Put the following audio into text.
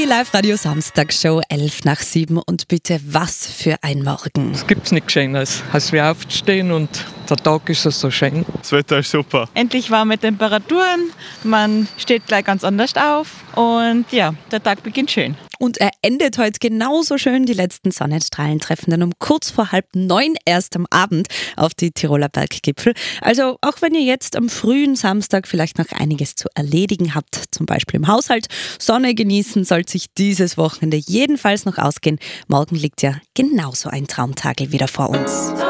Live-Radio Samstagshow 6:11 und bitte was für ein Morgen. Es gibt nichts Schönes, als wir aufzustehen und der Tag ist so schön. Das Wetter ist super. Endlich warme Temperaturen, man steht gleich ganz anders auf und ja, der Tag beginnt schön. Und er endet heute genauso schön. Die letzten Sonnenstrahlen treffen dann um kurz vor 8:30 erst am Abend auf die Tiroler Berggipfel. Also auch wenn ihr jetzt am frühen Samstag vielleicht noch einiges zu erledigen habt, zum Beispiel im Haushalt, Sonne genießen soll sich dieses Wochenende jedenfalls noch ausgehen. Morgen liegt ja genauso ein Traumtag wieder vor uns.